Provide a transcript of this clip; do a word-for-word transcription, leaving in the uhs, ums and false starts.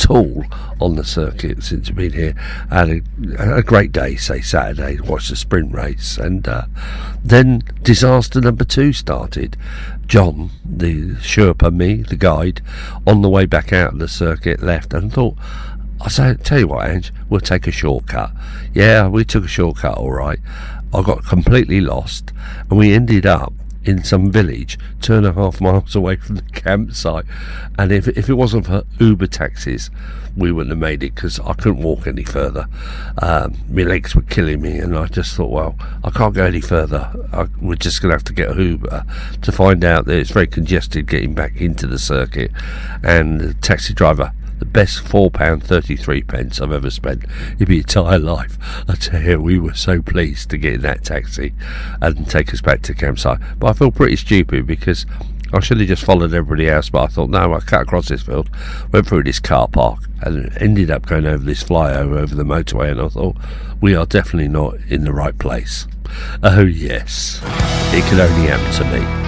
at all on the circuit since we've been here. I had a, a great day, say Saturday, watched the sprint race, and uh, then disaster number two started. John, the Sherpa, me, the guide, on the way back out of the circuit, left and thought, I say, tell you what, Ange, we'll take a shortcut. Yeah, we took a shortcut, all right. I got completely lost, and we ended up in some village two and a half miles away from the campsite. And if if it wasn't for Uber taxis, we wouldn't have made it, because I couldn't walk any further. Um, my legs were killing me, and I just thought, well, I can't go any further. I, we're just going to have to get a Uber, to find out that it's very congested getting back into the circuit. And the taxi driver, the best four pounds thirty-three pence I've ever spent in my entire life. I tell you, we were so pleased to get in that taxi and take us back to the campsite. But I feel pretty stupid, because I should have just followed everybody else, but I thought, no, I cut across this field, went through this car park, and ended up going over this flyover over the motorway, and I thought, we are definitely not in the right place. Oh yes, it could only happen to me.